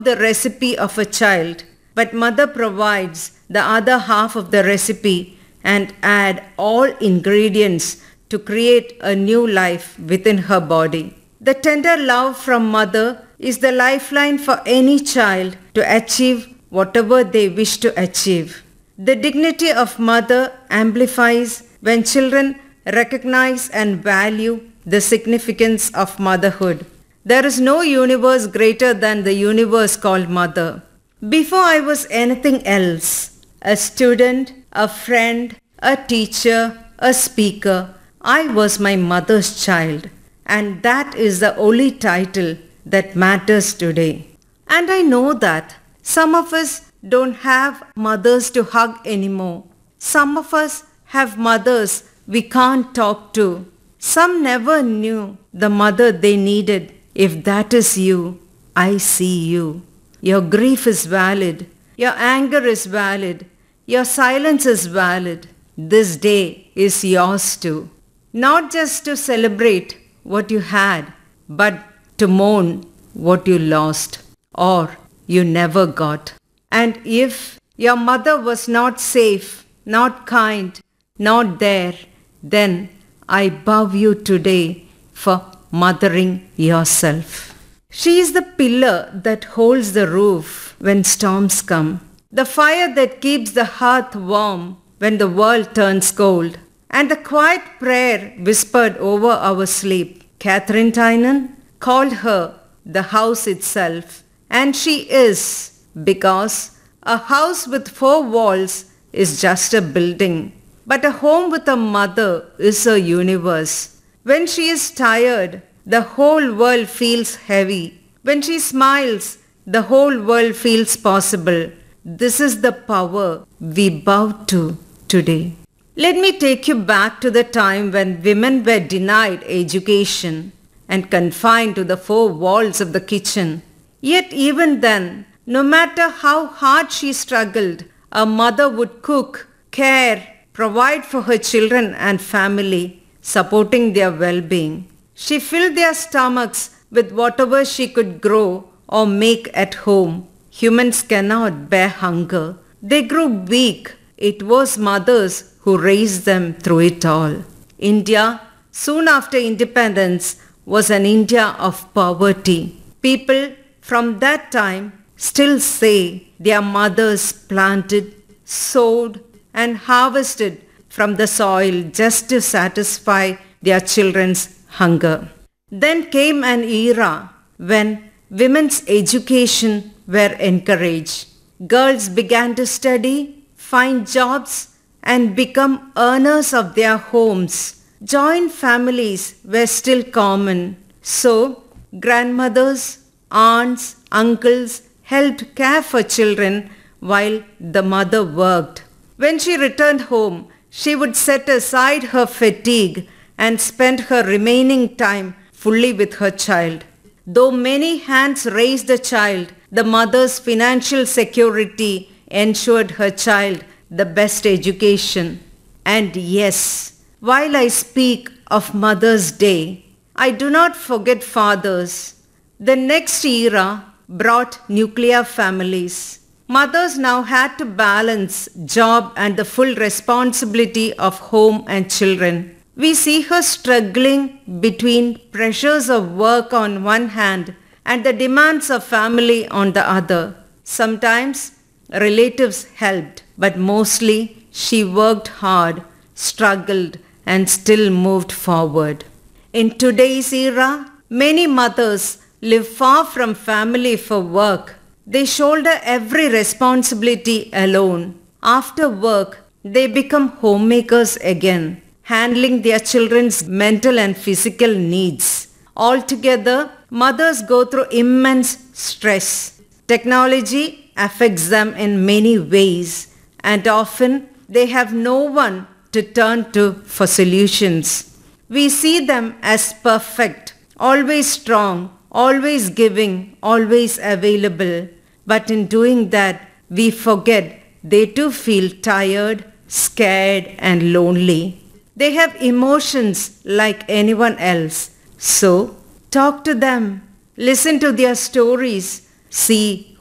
the recipe of a child, but mother provides the other half of the recipe and add all ingredients to create a new life within her body. The tender love from mother is the lifeline for any child to achieve whatever they wish to achieve. The dignity of mother amplifies when children recognize and value the significance of motherhood. There is no universe greater than the universe called mother. Before I was anything else, a student, a friend, a teacher, a speaker, I was my mother's child. And that is the only title that matters today. And I know that some of us don't have mothers to hug anymore. Some of us have mothers we can't talk to. Some never knew the mother they needed. If that is you, I see you. Your grief is valid. Your anger is valid. Your silence is valid. This day is yours too. Not just to celebrate what you had, but to mourn what you lost or you never got. And if your mother was not safe, not kind, not there, then I bow you today for mothering yourself. She is the pillar that holds the roof when storms come, the fire that keeps the hearth warm when the world turns cold, and the quiet prayer whispered over our sleep. Catherine Tynan called her the house itself, and she is, because a house with 4 walls is just a building, but a home with a mother is a universe. When she is tired, the whole world feels heavy. When she smiles, the whole world feels possible. This is the power we bow to today. Let me take you back to the time when women were denied education and confined to the 4 walls of the kitchen. Yet even then, no matter how hard she struggled, a mother would cook, care, provide for her children and family, supporting their well-being. She filled their stomachs with whatever she could grow or make at home. Humans cannot bear hunger. They grew weak. It was mothers who raised them through it all. India, soon after independence, was an India of poverty. People from that time still say their mothers planted, sowed, and harvested from the soil just to satisfy their children's hunger. Then came an era when women's education were encouraged. Girls began to study, find jobs, and become earners of their homes. Joint families were still common. So, grandmothers, aunts, uncles helped care for children while the mother worked. When she returned home, she would set aside her fatigue and spend her remaining time fully with her child. Though many hands raised the child, the mother's financial security ensured her child the best education. And yes, while I speak of Mother's Day, I do not forget fathers. The next era brought nuclear families. Mothers now had to balance job and the full responsibility of home and children. We see her struggling between pressures of work on one hand and the demands of family on the other. Sometimes relatives helped, but mostly she worked hard, struggled, and still moved forward. In today's era, many mothers live far from family for work. They shoulder every responsibility alone. After work, they become homemakers again, handling their children's mental and physical needs. Altogether, mothers go through immense stress. Technology affects them in many ways, and often they have no one to turn to for solutions. We see them as perfect, always strong, always giving, always available. But in doing that, we forget they too feel tired, scared, and lonely. They have emotions like anyone else. So, talk to them, listen to their stories, see